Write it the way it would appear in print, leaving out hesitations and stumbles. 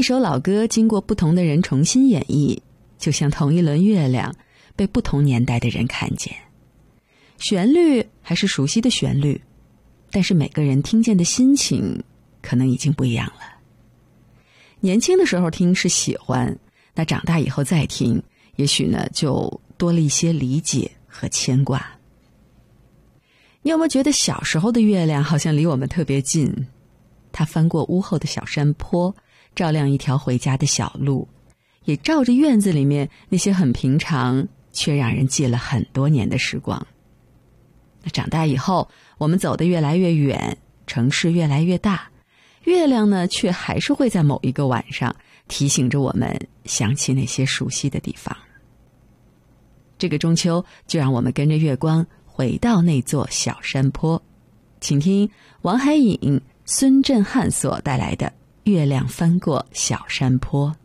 首老歌经过不同的人重新演绎，就像同一轮月亮被不同年代的人看见。旋律还是熟悉的旋律，但是每个人听见的心情可能已经不一样了。年轻的时候听是喜欢，那长大以后再听，也许呢就多了一些理解和牵挂。你有没有觉得小时候的月亮好像离我们特别近？它翻过屋后的小山坡，照亮一条回家的小路，也照着院子里面那些很平常却让人记了很多年的时光。那长大以后，我们走得越来越远，城市越来越大，月亮呢却还是会在某一个晚上提醒着我们想起那些熟悉的地方。这个中秋，就让我们跟着月光回到那座小山坡，请听王海颖、孙振汉所带来的《月亮翻过小山坡》。